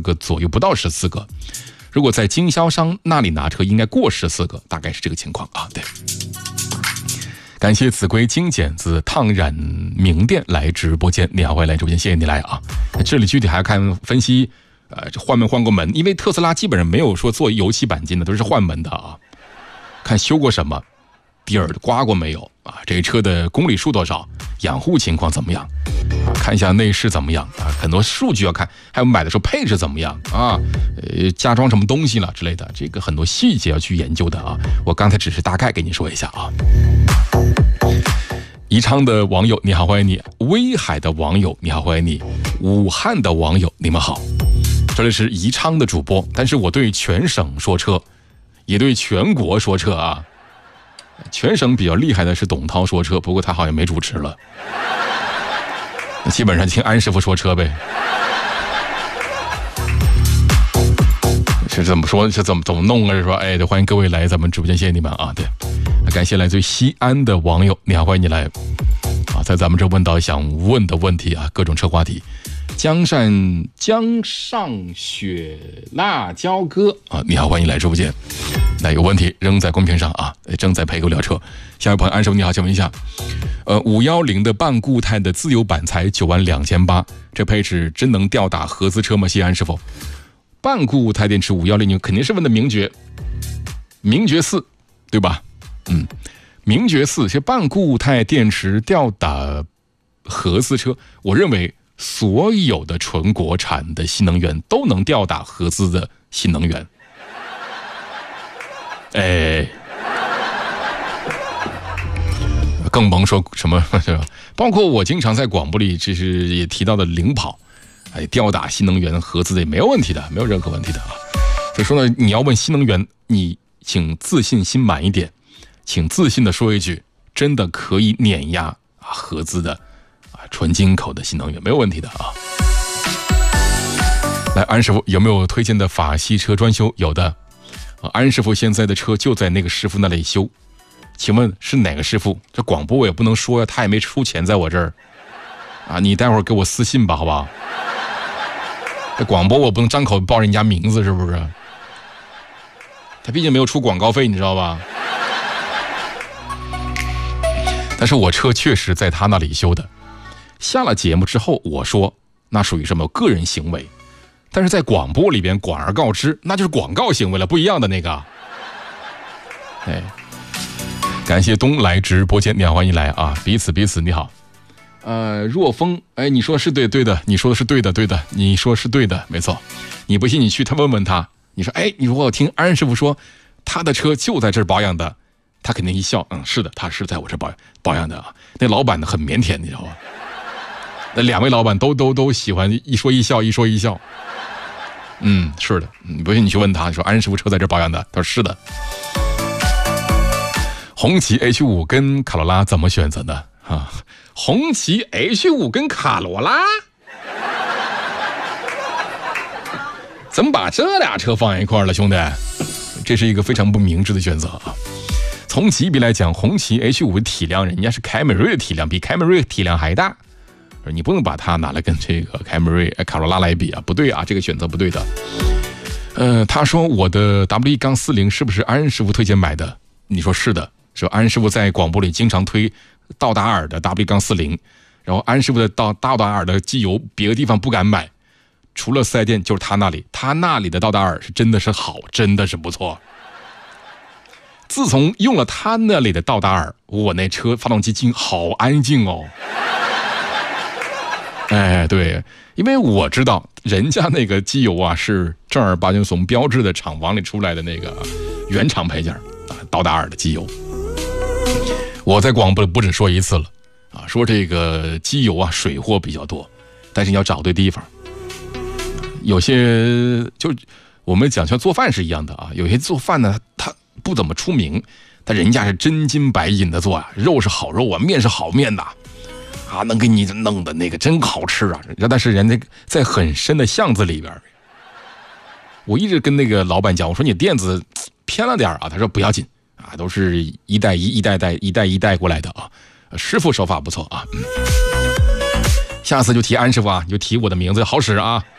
个左右，不到14个。如果在经销商那里拿车，应该过14个，大概是这个情况啊。对，感谢子规精简子烫染名店来直播间，你好，欢迎来直播间，谢谢你来啊。这里具体还要看分析，这换没换过门，因为特斯拉基本上没有说做油漆钣金的，都是换门的啊。看修过什么，底儿刮过没有啊？这车的公里数多少，养护情况怎么样啊？看一下内饰怎么样啊？很多数据要看，还有买的时候配置怎么样啊？加装什么东西了之类的，这个很多细节要去研究的啊。我刚才只是大概给你说一下啊。宜昌的网友你好，欢迎你；威海的网友你好，欢迎你；武汉的网友你们好。这里是宜昌的主播，但是我对全省说车，也对全国说车啊。全省比较厉害的是董涛说车，不过他好像没主持了，基本上听安师傅说车呗。是怎么说？是怎么弄啊？是说，哎，欢迎各位来咱们直播间，谢谢你们啊！对，感谢来自于西安的网友，你好，欢迎你来啊！在咱们这问到想问的问题啊，各种车话题。江上雪辣椒哥啊，你好，欢迎来直播间。那有问题扔在公屏上啊，正在陪狗聊车。下一位朋友安师傅你好，请问一下，510的半固态的自由版才92800，这配置真能吊打合资车吗？谢谢安师傅。半固态电池510，你肯定是问的名爵4，对吧？名爵4是半固态电池吊打合资车，我认为所有的纯国产的新能源都能吊打合资的新能源。哎，更甭说什么，包括我经常在广播里就是也提到的领跑，吊打新能源合资的也没有问题的，没有任何问题的啊。所以说呢，你要问新能源，你请自信心满一点，请自信的说一句，真的可以碾压合资的纯进口的新能源，没有问题的啊。来，安师傅有没有推荐的法系车专修？有的。安师傅现在的车就在那个师傅那里修，请问是哪个师傅？这广播我也不能说呀，他也没出钱在我这儿啊，你待会儿给我私信吧，好不好？这广播我不能张口报人家名字，是不是？他毕竟没有出广告费，你知道吧？但是我车确实在他那里修的，下了节目之后我说那属于什么个人行为，但是在广播里边广而告之，那就是广告行为了，不一样的那个。哎，感谢东来直播间，你好，欢迎来啊！彼此你好。若风，哎，你说是对的，你说的是对的，你说是对的，没错。你不信你去他问问他，你说，哎，你说我听安师傅说他的车就在这儿保养的，他肯定一笑，是的，他是在我这保养的啊。那老板呢很腼腆，你知道吧？那两位老板都喜欢一说一笑，一说一笑。是的，不信你去问他，你说安师傅车在这保养的，他说是的。红旗 H5 跟卡罗拉怎么选择呢？红旗 H5 跟卡罗拉，怎么把这俩车放一块了，兄弟？这是一个非常不明智的选择啊。从级别来讲，红旗 H5 的体量人家是凯美瑞的体量，比凯美瑞体量还大，你不能把它拿来跟这个凯美瑞、卡罗拉来比啊，不对啊，这个选择不对的。他说我的 WE-40是不是安师傅推荐买的？你说是的，说安师傅在广播里经常推道达尔的 WE-40，然后安师傅的道达尔的机油别的地方不敢买，除了4S店就是他那里的道达尔是真的是好，真的是不错。自从用了他那里的道达尔，我那车发动机静好安静哦。哎，对，因为我知道人家那个机油啊是正儿八经从标致的厂房里出来的那个原厂配件啊，道达尔的机油。我在广播不止说一次了啊，说这个机油啊水货比较多，但是你要找对地方。有些就我们讲像做饭是一样的啊，有些做饭呢他不怎么出名，但人家是真金白银的做啊，肉是好肉啊，面是好面的啊，能给你弄的那个真好吃啊。但是人家在很深的巷子里边，我一直跟那个老板讲，我说你店子偏了点啊，他说不要紧啊，都是一代一代过来的啊，师傅手法不错啊。下次就提安师傅啊，你就提我的名字好使啊。